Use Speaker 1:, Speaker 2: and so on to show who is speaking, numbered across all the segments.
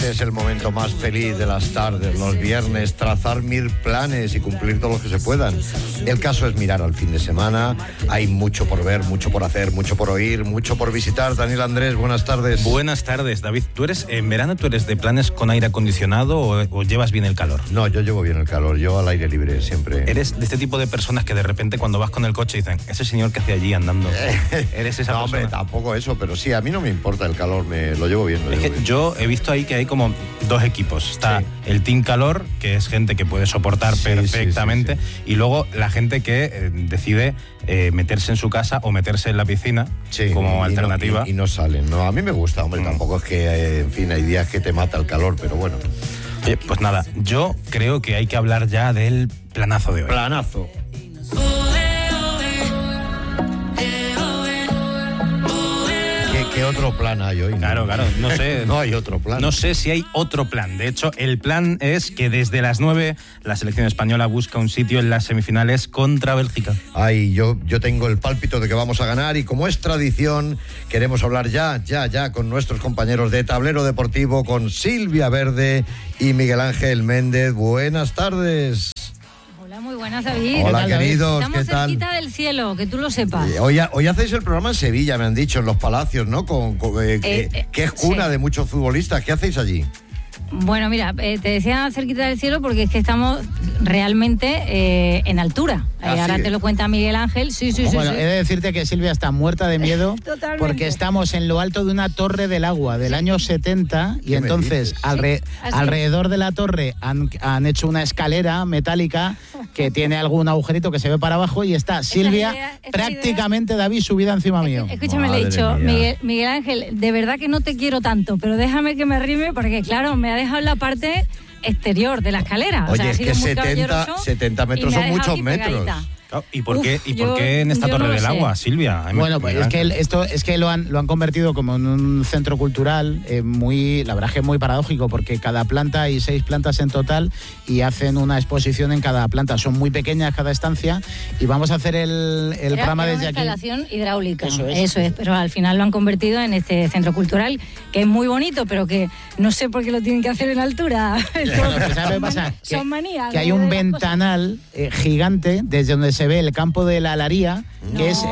Speaker 1: Este es el momento más feliz de las tardes, los viernes, trazar 1000 planes y cumplir todos los que se puedan. El caso es mirar al fin de semana. Hay mucho por ver, mucho por hacer, mucho por oír, mucho por visitar. Daniel Andrés, buenas tardes.
Speaker 2: Buenas tardes, David. ¿En verano tú eres de planes con aire acondicionado o llevas bien el calor?
Speaker 1: No, yo llevo bien el calor, yo al aire libre siempre.
Speaker 2: ¿Eres de este tipo de personas que de repente cuando vas con el coche dicen, ese señor que hace allí andando? ¿Eres esa persona?
Speaker 1: No, hombre, tampoco eso, pero sí, a mí no me importa el calor, lo llevo bien.
Speaker 2: Yo he visto ahí que hay como dos equipos. Está el Team Calor, que es gente que puede soportar perfectamente, y luego la gente que decide meterse en su casa o meterse en la piscina como alternativa.
Speaker 1: Y no salen, no, a mí me gusta, hombre, tampoco es que, en fin, hay días que te mata el calor, pero bueno.
Speaker 2: Pues nada, yo creo que hay que hablar ya del planazo de hoy.
Speaker 1: Planazo. ¿Qué otro plan hay hoy?
Speaker 2: Claro, no sé.
Speaker 1: No hay otro plan.
Speaker 2: No sé si hay otro plan. De hecho, el plan es que desde las 9 la selección española busca un sitio en las semifinales contra Bélgica.
Speaker 1: Ay, yo tengo el pálpito de que vamos a ganar y como es tradición, queremos hablar ya con nuestros compañeros de Tablero Deportivo, con Silvia Verde y Miguel Ángel Méndez. Buenas tardes.
Speaker 3: Muy buenas, David.
Speaker 1: Hola, queridos,
Speaker 3: estamos
Speaker 1: ¿qué tal?
Speaker 3: cerquita del cielo, que tú lo sepas.
Speaker 1: Hoy hacéis el programa en Sevilla, me han dicho, en Los Palacios, ¿no? Que es cuna de muchos futbolistas. ¿Qué hacéis allí?
Speaker 3: Bueno, mira, te decía cerquita del cielo porque es que estamos realmente en altura. Ahora te lo cuenta Miguel Ángel. Sí.
Speaker 4: Bueno, he de decirte que Silvia está muerta de miedo porque estamos en lo alto de una torre del agua del año 70 y entonces alrededor de la torre han hecho una escalera metálica que tiene algún agujerito que se ve para abajo y está Silvia prácticamente, David, subida encima mío.
Speaker 3: Escúchame, le he dicho, Miguel Ángel, de verdad que no te quiero tanto, pero déjame que me arrime porque, claro, me ha dejado la parte exterior de la escalera.
Speaker 1: Oye, es que 70 metros son muchos metros.
Speaker 2: ¿Y por qué en esta torre del agua, Silvia?
Speaker 4: Bueno, pues es que lo han convertido como en un centro cultural la verdad es que es muy paradójico porque cada planta hay 6 plantas en total y hacen una exposición en cada planta. Son muy pequeñas cada estancia y vamos a hacer el programa desde aquí.
Speaker 3: Instalación hidráulica. Eso es, pero al final lo han convertido en este centro cultural que es muy bonito, pero que no sé por qué lo tienen que hacer en altura.
Speaker 4: Bueno, ¿sabes qué pasa?
Speaker 3: Son manías.
Speaker 4: Que hay un ventanal gigante desde donde se ve el campo de la Alaría, que es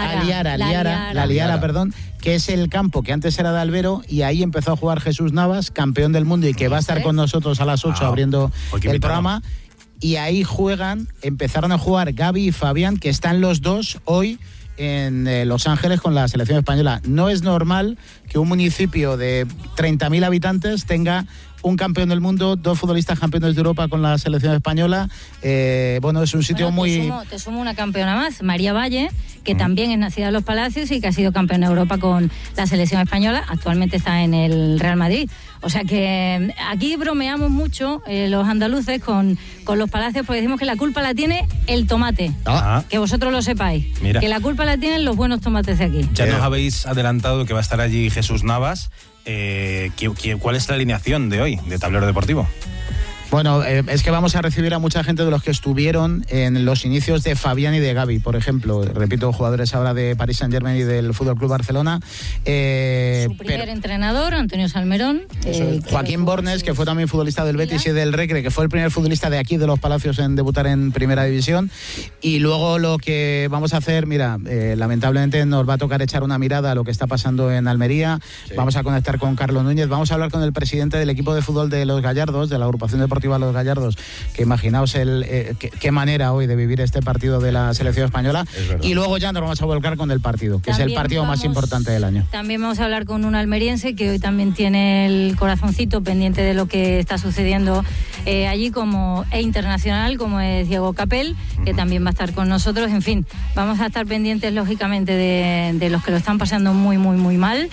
Speaker 4: la Liara, que es el campo que antes era de Albero y ahí empezó a jugar Jesús Navas, campeón del mundo y que va a estar con nosotros a las 8 abriendo el programa. Y ahí empezaron a jugar Gaby y Fabián, que están los dos hoy en Los Ángeles con la selección española. No es normal que un municipio de 30.000 habitantes tenga un campeón del mundo, 2 futbolistas campeones de Europa con la selección española. Bueno, es un sitio muy...
Speaker 3: Te sumo una campeona más, María Valle, que también es nacida en Los Palacios y que ha sido campeona de Europa con la selección española. Actualmente está en el Real Madrid. O sea que aquí bromeamos mucho los andaluces con Los Palacios porque decimos que la culpa la tiene el tomate. Que vosotros lo sepáis. Mira. Que la culpa la tienen los buenos tomates de aquí.
Speaker 2: Ya nos habéis adelantado que va a estar allí Jesús Navas. ¿Cuál es la alineación de hoy de Tablero Deportivo?
Speaker 4: Bueno, es que vamos a recibir a mucha gente de los que estuvieron en los inicios de Fabián y de Gaby, por ejemplo. Repito, jugadores ahora de Paris Saint-Germain y del Fútbol Club Barcelona.
Speaker 3: Su primer entrenador, Antonio Salmerón.
Speaker 4: Joaquín Bornes, que fue también futbolista del Betis y del Recre, que fue el primer futbolista de aquí, de Los Palacios, en debutar en Primera División. Y luego lo que vamos a hacer, lamentablemente nos va a tocar echar una mirada a lo que está pasando en Almería. Sí. Vamos a conectar con Carlos Núñez. Vamos a hablar con el presidente del equipo de fútbol de Los Gallardos, de la agrupación deportiva Los Gallardos, que imaginaos qué manera hoy de vivir este partido de la selección española. Y luego ya nos vamos a volcar con el partido, que también es el partido más importante del año.
Speaker 3: También vamos a hablar con un almeriense que hoy también tiene el corazoncito pendiente de lo que está sucediendo allí internacional, como es Diego Capel, que también va a estar con nosotros. En fin, vamos a estar pendientes lógicamente de los que lo están pasando muy, muy, muy mal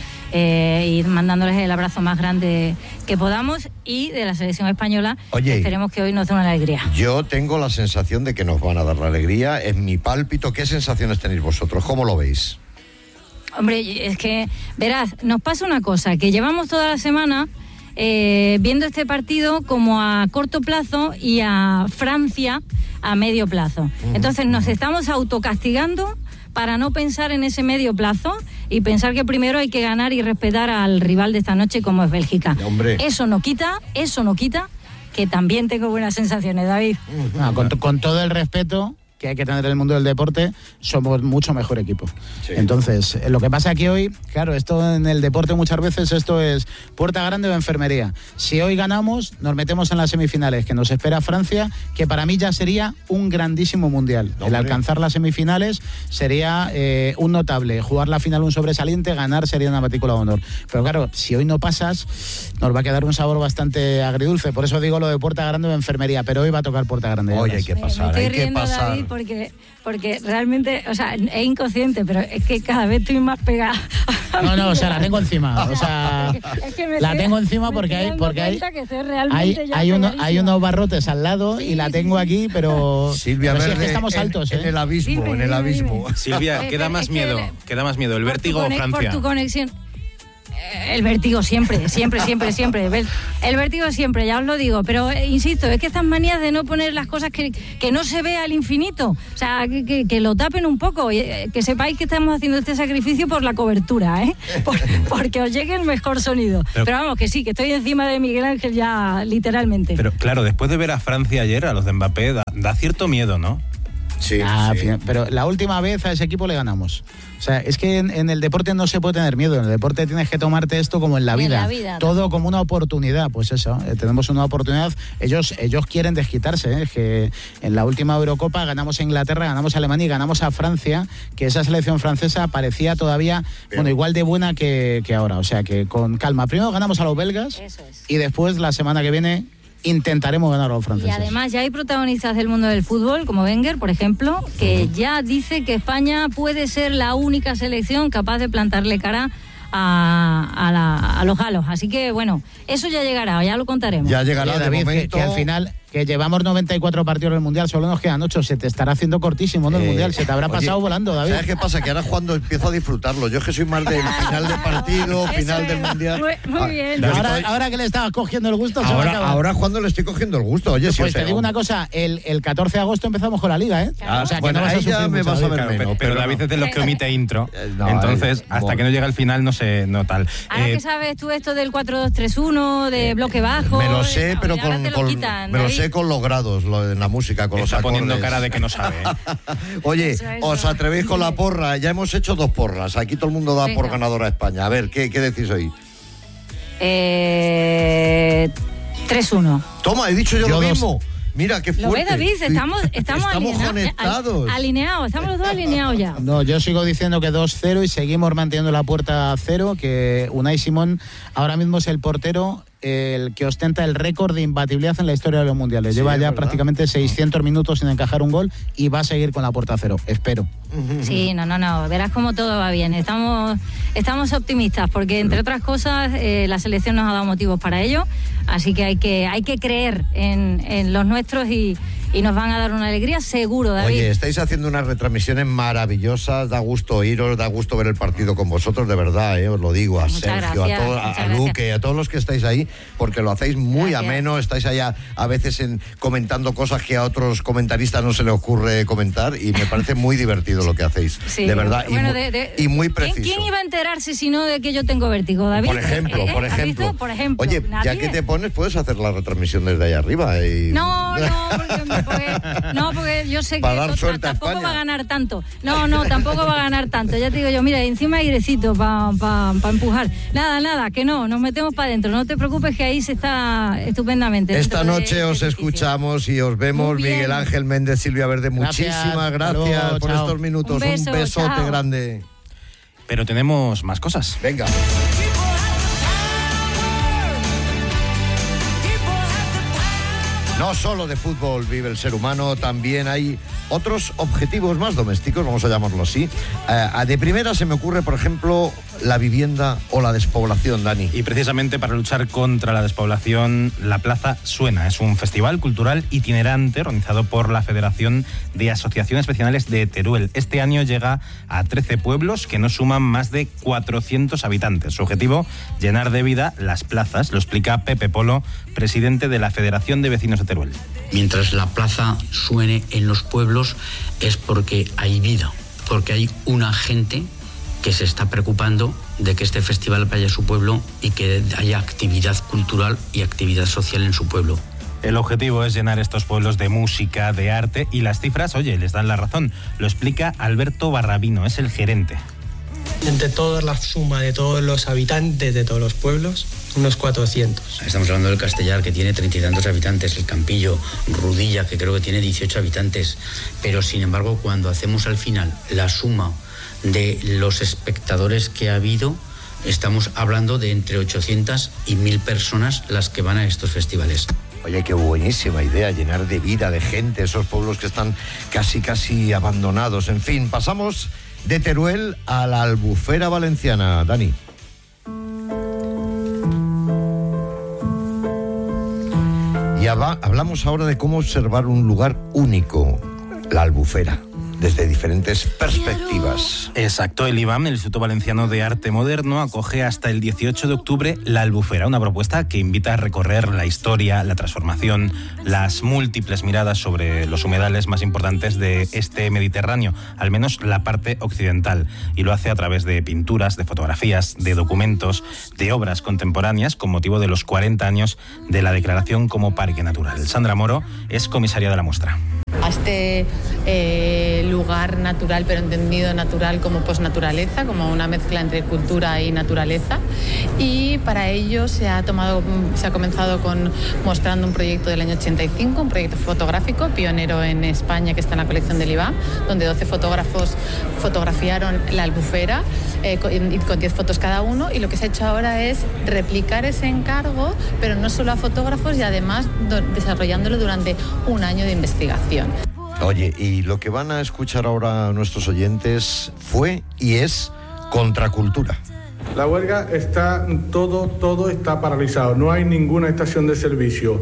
Speaker 3: y mandándoles el abrazo más grande que podamos, y de la selección española.
Speaker 1: Oye,
Speaker 3: esperemos que hoy nos dé una alegría.
Speaker 1: Yo tengo la sensación de que nos van a dar la alegría, es mi pálpito. ¿Qué sensaciones tenéis vosotros? ¿Cómo lo veis?
Speaker 3: Hombre, es que, verás, nos pasa una cosa, que llevamos toda la semana viendo este partido como a corto plazo y a Francia a medio plazo. Entonces nos estamos autocastigando para no pensar en ese medio plazo y pensar que primero hay que ganar y respetar al rival de esta noche como es Bélgica.
Speaker 1: Hombre.
Speaker 3: Eso no quita que también tengo buenas sensaciones, David.
Speaker 4: Con todo el respeto que hay que tener en el mundo del deporte, somos mucho mejor equipo. Sí. Entonces, lo que pasa aquí hoy, claro, esto en el deporte muchas veces esto es puerta grande o enfermería. Si hoy ganamos, nos metemos en las semifinales, que nos espera Francia, que para mí ya sería un grandísimo mundial. El alcanzar las semifinales sería un notable. Jugar la final un sobresaliente, ganar sería una matrícula de honor. Pero claro, si hoy no pasas, nos va a quedar un sabor bastante agridulce. Por eso digo lo de puerta grande o enfermería, pero hoy va a tocar puerta grande.
Speaker 1: Hoy hay que pasar, hay que pasar.
Speaker 3: David, porque realmente, o sea, es inconsciente, pero es que cada vez estoy más pegada.
Speaker 4: No, o sea, la tengo encima. O sea, es que la tengo encima porque hay unos barrotes al lado, sí, y la tengo aquí, pero
Speaker 1: Silvia,
Speaker 4: pero
Speaker 1: Verde,
Speaker 4: es que estamos altos,
Speaker 1: en el abismo,
Speaker 3: dime,
Speaker 1: en el abismo.
Speaker 2: Silvia, ¿qué da más miedo? ¿Qué da más miedo, el vértigo o Francia?
Speaker 3: Por tu conexión. El vértigo siempre. El vértigo siempre, ya os lo digo. Pero insisto, es que estas manías de no poner las cosas que no se vea al infinito, o sea, que lo tapen un poco, que sepáis que estamos haciendo este sacrificio por la cobertura, porque os llegue el mejor sonido. Pero vamos, que sí, que estoy encima de Miguel Ángel ya, literalmente.
Speaker 2: Pero claro, después de ver a Francia ayer, a los de Mbappé, da cierto miedo, ¿no?
Speaker 1: Sí, sí.
Speaker 4: Pero la última vez a ese equipo le ganamos. O sea, es que en el deporte no se puede tener miedo. En el deporte tienes que tomarte esto como en la vida. Todo como una oportunidad. Pues eso, tenemos una oportunidad. Ellos quieren desquitarse. Que en la última Eurocopa ganamos a Inglaterra, ganamos a Alemania y ganamos a Francia, que esa selección francesa parecía todavía igual de buena que ahora. O sea, que con calma. Primero ganamos a los belgas y después la semana que viene intentaremos ganar a los franceses.
Speaker 3: Y además ya hay protagonistas del mundo del fútbol, como Wenger, por ejemplo, que ya dice que España puede ser la única selección capaz de plantarle cara a los galos. Así que, bueno, eso ya llegará, ya lo contaremos.
Speaker 1: Ya llegará,
Speaker 4: David,
Speaker 1: de momento.
Speaker 4: Que al final, que llevamos 94 partidos en el Mundial, solo nos quedan 8, se te estará haciendo cortísimo, ¿no? El Mundial, se te habrá pasado volando, David.
Speaker 1: ¿Sabes qué pasa? Que ahora es cuando empiezo a disfrutarlo. Yo es que soy más del final del partido, final del Mundial.
Speaker 3: Muy bien.
Speaker 4: Ahora que le estabas cogiendo el gusto,
Speaker 1: ahora es cuando le estoy cogiendo el gusto. Oye,
Speaker 4: pues te digo una cosa, el 14 de agosto empezamos con la Liga, ¿eh?
Speaker 3: Claro.
Speaker 4: O sea, que
Speaker 1: bueno,
Speaker 4: no vas a
Speaker 1: ya me vas a ver menos.
Speaker 2: Pero David es de los que omite intro. Entonces, hasta que no llega al final, no sé, no tal.
Speaker 3: Ahora que sabes tú esto del 4-2-3-1, de bloque bajo.
Speaker 1: Me lo sé, pero me lo sé con los grados, en la música, con los acordes.
Speaker 2: Está poniendo cara de que no sabe.
Speaker 1: Oye, ¿os atrevéis con la porra? Ya hemos hecho 2 porras. Aquí todo el mundo da por ganadora a España. A ver, ¿qué decís hoy?
Speaker 3: 3-1.
Speaker 1: Toma, he dicho yo lo mismo. Mira, qué fuerte.
Speaker 3: ¿Lo ves, David? Estamos
Speaker 1: conectados.
Speaker 3: Alineados, estamos los dos alineados ya.
Speaker 4: No, yo sigo diciendo que 2-0 y seguimos manteniendo la puerta a 0, que Unai Simón ahora mismo es el portero el que ostenta el récord de imbatibilidad en la historia de los mundiales. Lleva ya prácticamente 600 minutos sin encajar un gol y va a seguir con la puerta a 0, espero.
Speaker 3: Sí, no, verás cómo todo va bien. Estamos optimistas porque, entre otras cosas, la selección nos ha dado motivos para ello, así que hay que creer en los nuestros y nos van a dar una alegría seguro, David.
Speaker 1: Oye, estáis haciendo unas retransmisiones maravillosas, da gusto oíros, da gusto ver el partido con vosotros, de verdad, os lo digo, a
Speaker 3: muchas
Speaker 1: Sergio,
Speaker 3: gracias,
Speaker 1: a Luque, a todos los que estáis ahí, porque lo hacéis muy ameno, estáis allá a veces comentando cosas que a otros comentaristas no se les ocurre comentar y me parece muy divertido lo que hacéis, de verdad,
Speaker 3: bueno,
Speaker 1: y muy preciso.
Speaker 3: ¿Quién iba a enterarse si no de que yo tengo vértigo, David?
Speaker 1: Por ejemplo. Oye, ya que te pones, puedes hacer la retransmisión desde allá arriba.
Speaker 3: Porque yo sé que
Speaker 1: tampoco
Speaker 3: va a ganar tanto. No, tampoco va a ganar tanto. Ya te digo yo, mira, encima hay airecito para empujar. Nada, que no, nos metemos para adentro. No te preocupes que ahí se está estupendamente.
Speaker 1: Esta noche os escuchamos y os vemos, Miguel Ángel Méndez, Silvia Verde. Muchísimas gracias por estos minutos. Un besote grande.
Speaker 2: Pero tenemos más cosas.
Speaker 1: Venga. No solo de fútbol vive el ser humano, también hay otros objetivos más domésticos, vamos a llamarlo así. De primera se me ocurre, por ejemplo, la vivienda o la despoblación, Dani.
Speaker 2: Y precisamente para luchar contra la despoblación, la Plaza Suena es un festival cultural itinerante organizado por la Federación de Asociaciones Vecinales de Teruel. Este año llega a 13 pueblos que no suman más de 400 habitantes. Su objetivo, llenar de vida las plazas, lo explica Pepe Polo, presidente de la Federación de Vecinos de Teruel.
Speaker 5: Mientras la plaza suene en los pueblos es porque hay vida, porque hay una gente que se está preocupando de que este festival vaya a su pueblo y que haya actividad cultural y actividad social en su pueblo.
Speaker 2: El objetivo es llenar estos pueblos de música, de arte, y las cifras, oye, les dan la razón. Lo explica Alberto Barrabino, es el gerente.
Speaker 6: Entre toda la suma de todos los habitantes de todos los pueblos, unos 400.
Speaker 5: Estamos hablando del Castellar, que tiene 30 y tantos habitantes, el Campillo, Rudilla, que creo que tiene 18 habitantes. Pero, sin embargo, cuando hacemos al final la suma de los espectadores que ha habido, estamos hablando de entre 800 y 1000 personas las que van a estos festivales.
Speaker 1: Oye, qué buenísima idea, llenar de vida, de gente, esos pueblos que están casi abandonados. En fin, pasamos de Teruel a la Albufera valenciana. Dani. Y hablamos ahora de cómo observar un lugar único, la Albufera, desde diferentes perspectivas.
Speaker 2: Exacto, el IVAM, el Instituto Valenciano de Arte Moderno, acoge hasta el 18 de octubre la Albufera, una propuesta que invita a recorrer la historia, la transformación, las múltiples miradas sobre los humedales más importantes de este Mediterráneo, al menos la parte occidental, y lo hace a través de pinturas, de fotografías, de documentos, de obras contemporáneas con motivo de los 40 años de la declaración como Parque Natural. Sandra Moro es comisaria de la muestra.
Speaker 7: A este lugar natural, pero entendido natural como posnaturaleza, como una mezcla entre cultura y naturaleza. Y para ello se ha comenzado mostrando un proyecto del año 85, un proyecto fotográfico pionero en España que está en la colección del IVAM, donde 12 fotógrafos fotografiaron la Albufera con 10 fotos cada uno, y lo que se ha hecho ahora es replicar ese encargo, pero no solo a fotógrafos, y además desarrollándolo durante un año de investigación.
Speaker 1: Oye, y lo que van a escuchar ahora nuestros oyentes fue y es contracultura.
Speaker 8: La huelga está, todo está paralizado, no hay ninguna estación de servicio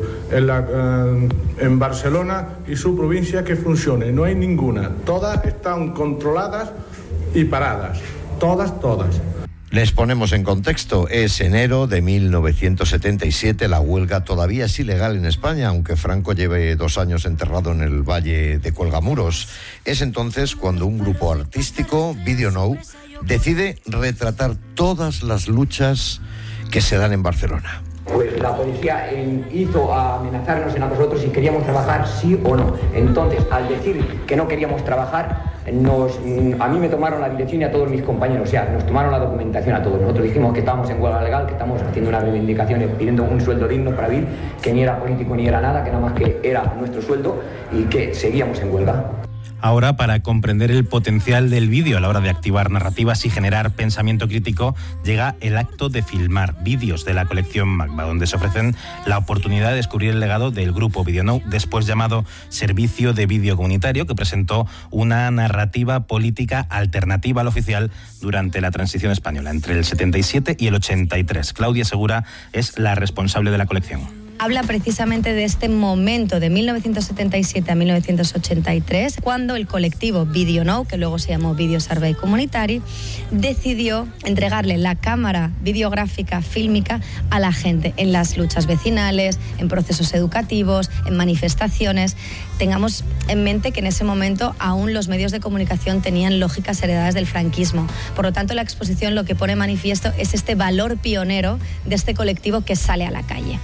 Speaker 8: en Barcelona y su provincia que funcione, no hay ninguna, todas están controladas y paradas, todas.
Speaker 1: Les ponemos en contexto, es enero de 1977, la huelga todavía es ilegal en España, aunque Franco lleve 2 años enterrado en el Valle de Cuelgamuros. Es entonces cuando un grupo artístico, Video Now, decide retratar todas las luchas que se dan en Barcelona.
Speaker 9: Pues la policía hizo amenazarnos a nosotros si queríamos trabajar sí o no. Entonces, al decir que no queríamos trabajar, a mí me tomaron la dirección y a todos mis compañeros, o sea, nos tomaron la documentación a todos. Nosotros dijimos que estábamos en huelga legal, que estamos haciendo unas reivindicaciones, pidiendo un sueldo digno para vivir, que ni era político ni era nada, que nada más que era nuestro sueldo y que seguíamos en huelga.
Speaker 2: Ahora, para comprender el potencial del vídeo a la hora de activar narrativas y generar pensamiento crítico, llega el acto de filmar vídeos de la colección Magma, donde se ofrecen la oportunidad de descubrir el legado del grupo Video Now, después llamado Servicio de Vídeo Comunitario, que presentó una narrativa política alternativa al oficial durante la transición española, entre el 77 y el 83. Claudia Segura es la responsable de la colección.
Speaker 10: Habla precisamente de este momento de 1977 a 1983, cuando el colectivo Video Now, que luego se llamó Video Survey Comunitari, decidió entregarle la cámara videográfica, fílmica, a la gente en las luchas vecinales, en procesos educativos, en manifestaciones. Tengamos en mente que en ese momento aún los medios de comunicación tenían lógicas heredadas del franquismo. Por lo tanto, la exposición lo que pone en manifiesto es este valor pionero de este colectivo que sale a la calle.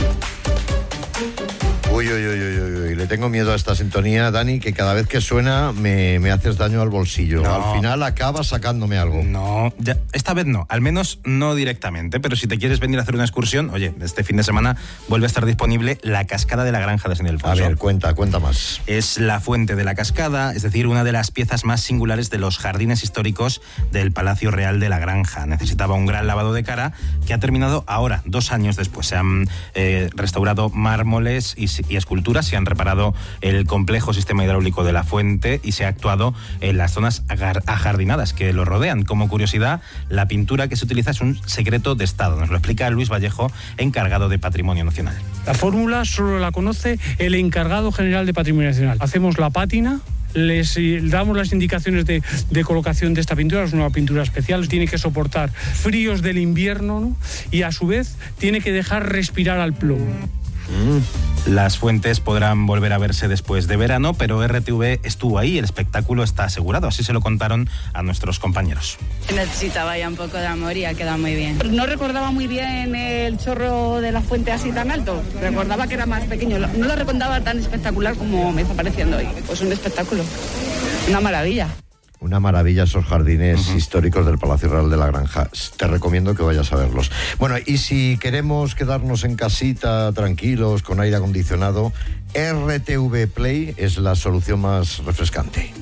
Speaker 1: Uy, le tengo miedo a esta sintonía, Dani, que cada vez que suena me haces daño al bolsillo. No. Al final acabas sacándome algo.
Speaker 2: No, ya, esta vez no, al menos no directamente, pero si te quieres venir a hacer una excursión, oye, este fin de semana vuelve a estar disponible la Cascada de la Granja de San Ildefonso.
Speaker 1: A ver, cuenta más.
Speaker 2: Es la fuente de la cascada, es decir, una de las piezas más singulares de los jardines históricos del Palacio Real de la Granja. Necesitaba un gran lavado de cara que ha terminado ahora, 2 años después. Se han restaurado mármoles y esculturas, se han reparado el complejo sistema hidráulico de la fuente y se ha actuado en las zonas ajardinadas que lo rodean. Como curiosidad, la pintura que se utiliza es un secreto de Estado. Nos lo explica Luis Vallejo, encargado de Patrimonio Nacional.
Speaker 11: La fórmula solo la conoce el encargado general de Patrimonio Nacional. Hacemos la pátina, les damos las indicaciones de colocación de esta pintura. Es una pintura especial, tiene que soportar fríos del invierno, ¿no? Y a su vez tiene que dejar respirar al plomo.
Speaker 2: Las fuentes podrán volver a verse después de verano, pero RTV estuvo ahí, el espectáculo está asegurado, así se lo contaron a nuestros compañeros.
Speaker 12: Necesitaba ya un poco de amor y ha quedado muy bien.
Speaker 13: No recordaba muy bien el chorro de la fuente así tan alto, recordaba que era más pequeño, no lo recordaba tan espectacular como me está pareciendo hoy. Pues un espectáculo, una maravilla.
Speaker 1: Una maravilla esos jardines históricos del Palacio Real de la Granja. Te recomiendo que vayas a verlos. Bueno, y si queremos quedarnos en casita, tranquilos, con aire acondicionado, RTV Play es la solución más refrescante.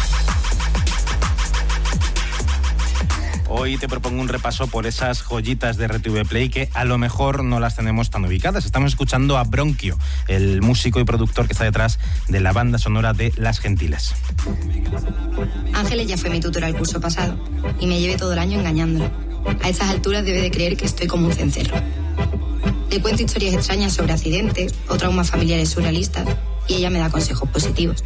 Speaker 2: Hoy te propongo un repaso por esas joyitas de RTV Play que a lo mejor no las tenemos tan ubicadas. Estamos escuchando a Bronquio, el músico y productor que está detrás de la banda sonora de Las Gentiles.
Speaker 14: Ángeles ya fue mi tutora el curso pasado y me llevé todo el año engañándolo. A estas alturas debe de creer que estoy como un cencerro. Le cuento historias extrañas sobre accidentes o traumas familiares surrealistas y ella me da consejos positivos.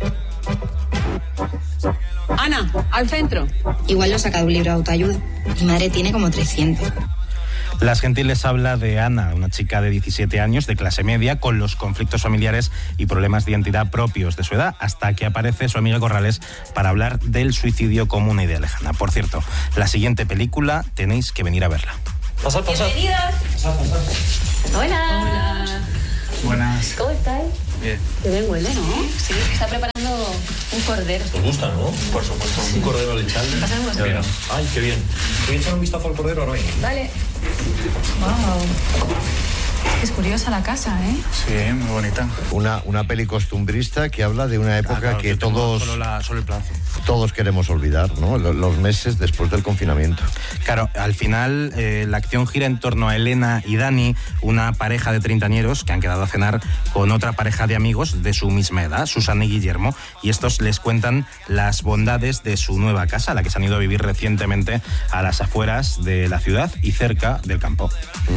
Speaker 13: Ana, al centro.
Speaker 14: Igual lo saca de un libro de autoayuda. Mi madre tiene como 300.
Speaker 2: Las Gentiles habla de Ana, una chica de 17 años, de clase media, con los conflictos familiares y problemas de identidad propios de su edad, hasta que aparece su amiga Corrales para hablar del suicidio como una idea lejana. Por cierto, la siguiente película tenéis que venir a verla.
Speaker 15: Pasad.
Speaker 16: Bienvenidos.
Speaker 15: Pasad.
Speaker 16: Hola.
Speaker 15: Hola. Buenas.
Speaker 16: ¿Cómo estáis?
Speaker 15: Bien.
Speaker 16: Qué bien huele, ¿no? Sí, está preparando un cordero.
Speaker 15: ¿Os gusta, no? Por supuesto. Un cordero lechal.
Speaker 16: Pasamos.
Speaker 15: Ay, qué bien. Voy a echar un vistazo al cordero ahora mismo.
Speaker 16: Vale. Wow. Es curiosa la casa, ¿eh?
Speaker 15: Sí, muy bonita.
Speaker 1: Una peli costumbrista que habla de una época que todos...
Speaker 2: Solo el plazo.
Speaker 1: Todos queremos olvidar, ¿no? Los meses después del confinamiento.
Speaker 2: Claro, al final la acción gira en torno a Elena y Dani, una pareja de treintañeros que han quedado a cenar con otra pareja de amigos de su misma edad, Susana y Guillermo, y estos les cuentan las bondades de su nueva casa, a la que se han ido a vivir recientemente a las afueras de la ciudad y cerca del campo.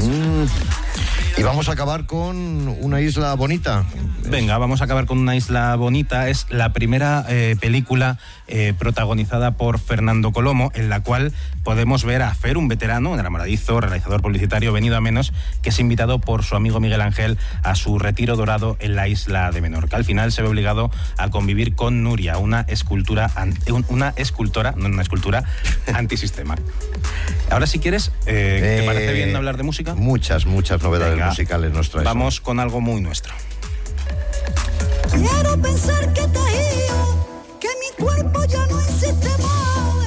Speaker 1: Y vamos a acabar con una isla bonita.
Speaker 2: Venga, vamos a acabar con una isla bonita. Es la primera película protagonizada por Fernando Colomo, en la cual podemos ver a Fer, un veterano, un enamoradizo, realizador publicitario venido a menos, que es invitado por su amigo Miguel Ángel a su retiro dorado en la isla de Menorca. Al final se ve obligado a convivir con Nuria, una escultora antisistema. Ahora, si quieres, ¿te parece bien hablar de música?
Speaker 1: Muchas novedades musicales nos traes.
Speaker 2: Vamos con algo muy nuestro.
Speaker 17: Quiero pensar que te he ido, que mi cuerpo ya no existe más,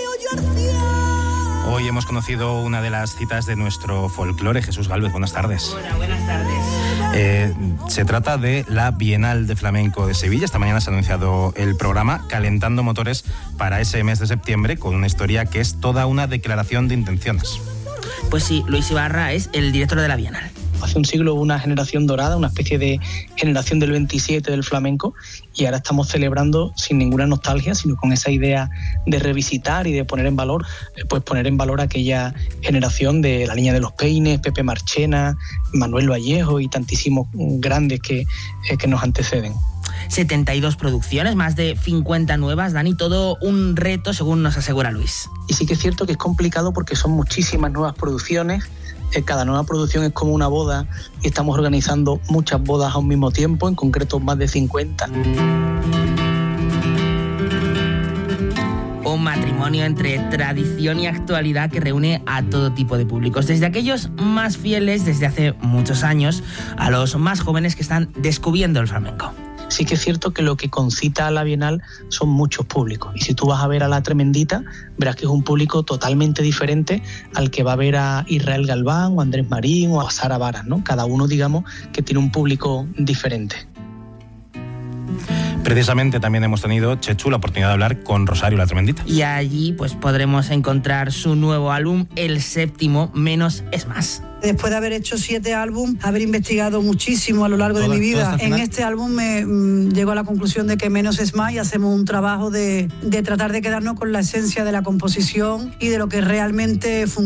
Speaker 2: Hoy hemos conocido una de las citas de nuestro folclore. Jesús Gálvez, buenas tardes.
Speaker 18: Hola, buenas tardes.
Speaker 2: Se trata de la Bienal de Flamenco de Sevilla. Esta mañana se ha anunciado el programa calentando motores para ese mes de septiembre, con una historia que es toda una declaración de intenciones.
Speaker 18: Pues sí, Luis Ibarra es el director de la Bienal.
Speaker 19: Hace un siglo hubo una generación dorada, una especie de generación del 27 del flamenco, y ahora estamos celebrando sin ninguna nostalgia, sino con esa idea de revisitar y de poner en valor, aquella generación de la Niña de los Peines, Pepe Marchena, Manuel Vallejo y tantísimos grandes que nos anteceden.
Speaker 18: 72 producciones, más de 50 nuevas, Dani, todo un reto, según nos asegura Luis.
Speaker 19: Y sí que es cierto que es complicado porque son muchísimas nuevas producciones. Cada nueva producción es como una boda y estamos organizando muchas bodas a un mismo tiempo, en concreto más de 50.
Speaker 18: Un matrimonio entre tradición y actualidad que reúne a todo tipo de públicos, desde aquellos más fieles desde hace muchos años a los más jóvenes que están descubriendo el flamenco.
Speaker 19: Sí que es cierto que lo que concita a la Bienal son muchos públicos. Y si tú vas a ver a La Tremendita, verás que es un público totalmente diferente al que va a ver a Israel Galván o a Andrés Marín o a Sara Varas, ¿no? Cada uno, digamos, que tiene un público diferente.
Speaker 2: Precisamente también hemos tenido, Chechu, la oportunidad de hablar con Rosario La Tremendita.
Speaker 18: Y allí pues podremos encontrar su nuevo álbum, el séptimo, Menos es Más.
Speaker 20: Después de haber hecho 7 álbumes, haber investigado muchísimo a lo largo de mi vida, en este álbum me llego a la conclusión de que menos es más, y hacemos un trabajo de tratar de quedarnos con la esencia de la composición y de lo que realmente funciona.